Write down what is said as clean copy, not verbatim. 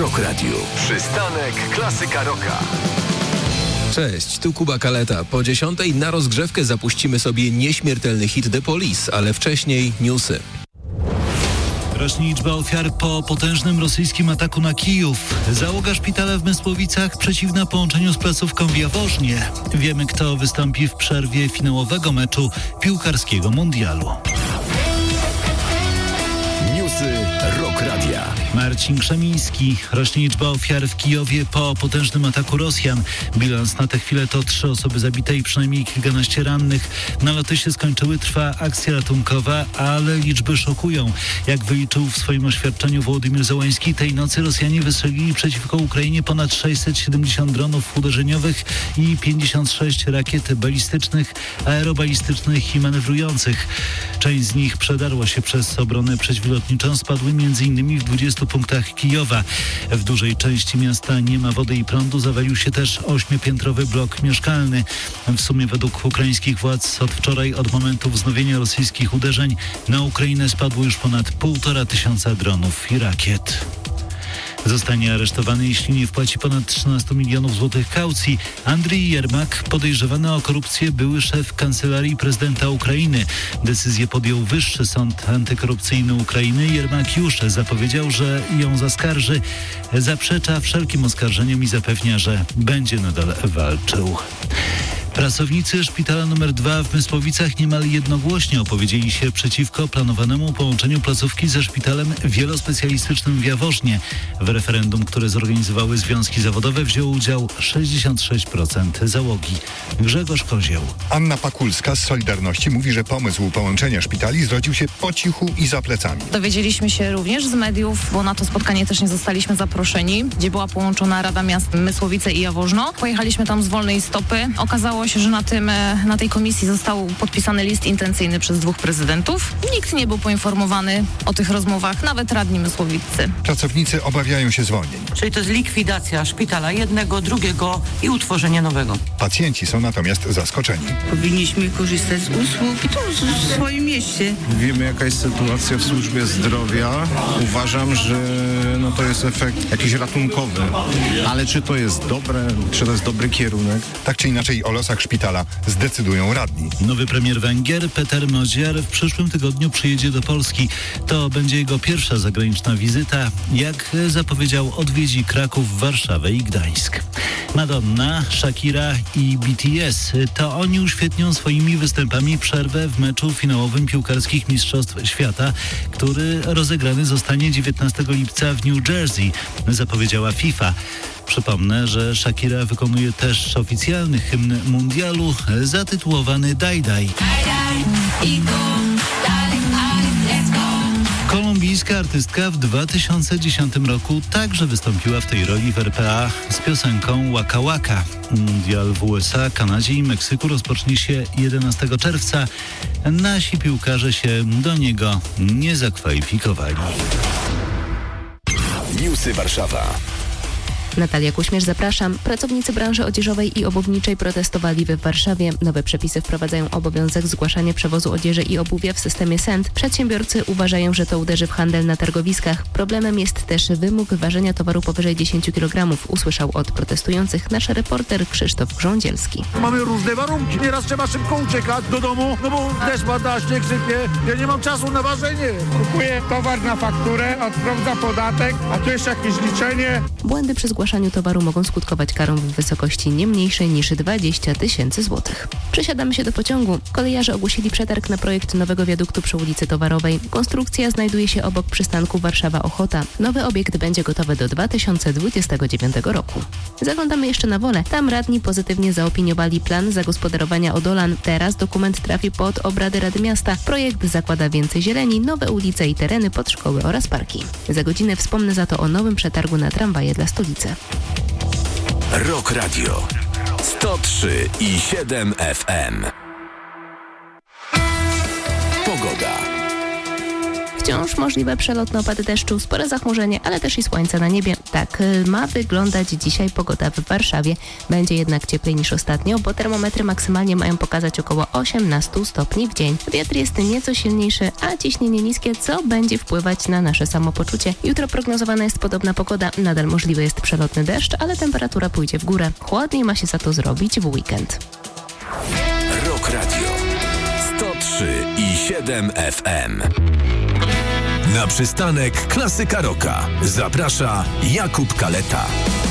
Rock Radio. Przystanek Klasyka Rocka. Cześć, tu Kuba Kaleta. Po 10 na rozgrzewkę zapuścimy sobie nieśmiertelny hit The Police, ale wcześniej newsy. Rośnie liczba ofiar po potężnym rosyjskim ataku na Kijów. Załoga szpitala w Mysłowicach przeciwna połączeniu z placówką w Jaworznie. Wiemy, kto wystąpi w przerwie finałowego meczu piłkarskiego mundialu. Newsy Rock Radia. Marcin Krzemiński. Rośnie liczba ofiar w Kijowie po potężnym ataku Rosjan. Bilans na tę chwilę to 3 osoby zabite i przynajmniej kilkanaście rannych. Naloty się skończyły, trwa akcja ratunkowa, ale liczby szokują. Jak wyliczył w swoim oświadczeniu Wołodymyr Zełański, tej nocy Rosjanie wystrzelili przeciwko Ukrainie ponad 670 dronów uderzeniowych i 56 rakiet balistycznych, aerobalistycznych i manewrujących. Część z nich przedarła się przez obronę przeciwlotniczą, spadły m.in. w 20 punktach Kijowa. W dużej części miasta nie ma wody i prądu, zawalił się też 8-piętrowy blok mieszkalny. W sumie według ukraińskich władz od wczoraj, od momentu wznowienia rosyjskich uderzeń na Ukrainę spadło już ponad 1500 dronów i rakiet. Zostanie aresztowany, jeśli nie wpłaci ponad 13 milionów złotych kaucji. Andrii Jermak, podejrzewany o korupcję były szef Kancelarii Prezydenta Ukrainy. Decyzję podjął Wyższy Sąd Antykorupcyjny Ukrainy. Jermak już zapowiedział, że ją zaskarży. Zaprzecza wszelkim oskarżeniom i zapewnia, że będzie nadal walczył. Pracownicy szpitala nr 2 w Mysłowicach niemal jednogłośnie opowiedzieli się przeciwko planowanemu połączeniu placówki ze szpitalem wielospecjalistycznym w Jaworznie. W referendum, które zorganizowały związki zawodowe, wzięło udział 66% załogi. Grzegorz Kozieł. Anna Pakulska z Solidarności mówi, że pomysł połączenia szpitali zrodził się po cichu i za plecami. Dowiedzieliśmy się również z mediów, bo na to spotkanie też nie zostaliśmy zaproszeni, gdzie była połączona Rada Miast Mysłowice i Jaworzno. Pojechaliśmy tam z wolnej stopy. Okazało się, że na tej komisji został podpisany list intencyjny przez 2 prezydentów. Nikt nie był poinformowany o tych rozmowach, nawet radni mysłowicy. Pracownicy obawiają się zwolnień. Czyli to jest likwidacja szpitala jednego, drugiego i utworzenie nowego. Pacjenci są natomiast zaskoczeni. Powinniśmy korzystać z usług i tu w swoim mieście. Wiemy, jaka jest sytuacja w służbie zdrowia. Uważam, że to jest efekt jakiś ratunkowy. Ale czy to jest dobre, czy to jest dobry kierunek? Tak czy inaczej o losach szpitala zdecydują radni. Nowy premier Węgier, Peter Modziar, w przyszłym tygodniu przyjedzie do Polski. To będzie jego pierwsza zagraniczna wizyta. Jak zapowiedział, odwiedzi Kraków, Warszawę i Gdańsk. Madonna, Shakira i BTS. To oni uświetnią swoimi występami przerwę w meczu finałowym piłkarskich Mistrzostw Świata, który rozegrany zostanie 19 lipca w New Jersey, zapowiedziała FIFA. Przypomnę, że Shakira wykonuje też oficjalny hymn mundialu zatytułowany Daj Daj. Kolumbijska artystka w 2010 roku także wystąpiła w tej roli w RPA z piosenką Waka Waka. Mundial w USA, Kanadzie i Meksyku rozpocznie się 11 czerwca. Nasi piłkarze się do niego nie zakwalifikowali. Newsy Warszawa. Natalia Kuśmierz, zapraszam. Pracownicy branży odzieżowej i obuwniczej protestowali w Warszawie. Nowe przepisy wprowadzają obowiązek zgłaszania przewozu odzieży i obuwia w systemie SENT. Przedsiębiorcy uważają, że to uderzy w handel na targowiskach. Problemem jest też wymóg ważenia towaru powyżej 10 kg, usłyszał od protestujących nasz reporter Krzysztof Grządzielski. Mamy różne warunki. Nieraz trzeba szybko uciekać do domu, bo deszcz pada, śnieg sypie. Ja nie mam czasu na ważenie. Kupuję towar na fakturę, odprowadzę podatek, a tu jeszcze jakieś liczenie. Błędy przy zgłaszaniu towaru mogą skutkować karą w wysokości nie mniejszej niż 20 000 złotych. Przesiadamy się do pociągu. Kolejarze ogłosili przetarg na projekt nowego wiaduktu przy ulicy Towarowej. Konstrukcja znajduje się obok przystanku Warszawa-Ochota. Nowy obiekt będzie gotowy do 2029 roku. Zaglądamy jeszcze na Wolę. Tam radni pozytywnie zaopiniowali plan zagospodarowania Odolan. Teraz dokument trafi pod obrady Rady Miasta. Projekt zakłada więcej zieleni, nowe ulice i tereny pod szkoły oraz parki. Za godzinę wspomnę za to o nowym przetargu na tramwaje dla stolicy. Rock Radio 103,7 FM. Pogoda. Wciąż możliwe przelotne opady deszczu, spore zachmurzenie, ale też i słońce na niebie. Tak ma wyglądać dzisiaj pogoda w Warszawie. Będzie jednak cieplej niż ostatnio, bo termometry maksymalnie mają pokazać około 18 stopni w dzień. Wiatr jest nieco silniejszy, a ciśnienie niskie, co będzie wpływać na nasze samopoczucie. Jutro prognozowana jest podobna pogoda. Nadal możliwy jest przelotny deszcz, ale temperatura pójdzie w górę. Chłodniej ma się za to zrobić w weekend. Rock Radio 103,7 FM. Na przystanek Klasyka Rocka zaprasza Jakub Kaleta.